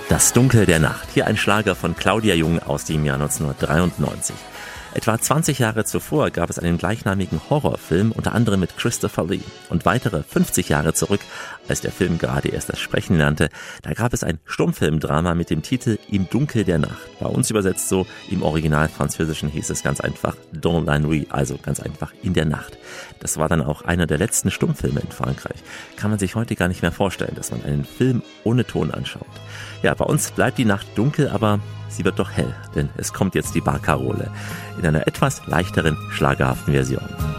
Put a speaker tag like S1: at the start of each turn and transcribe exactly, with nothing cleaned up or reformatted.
S1: Das Dunkel der Nacht. Hier ein Schlager von Claudia Jung aus dem Jahr neunzehnhundertdreiundneunzig. Etwa zwanzig Jahre zuvor gab es einen gleichnamigen Horrorfilm, unter anderem mit Christopher Lee. Und weitere fünfzig Jahre zurück, als der Film gerade erst das Sprechen lernte, da gab es ein Stummfilmdrama mit dem Titel Im Dunkel der Nacht. Bei uns übersetzt so, im Original Französischen hieß es ganz einfach Dans la nuit, also ganz einfach in der Nacht. Das war dann auch einer der letzten Stummfilme in Frankreich. Kann man sich heute gar nicht mehr vorstellen, dass man einen Film ohne Ton anschaut. Ja, bei uns bleibt die Nacht dunkel, aber sie wird doch hell, denn es kommt jetzt die Barkarole in einer etwas leichteren, schlagerhaften Version.